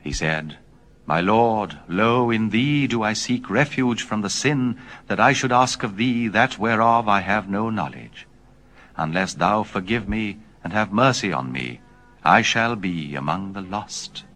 He said, My Lord, lo, in thee do I seek refuge from the sin, that I should ask of thee that whereof I have no knowledge. Unless thou forgive me, and have mercy on me, I shall be among the lost.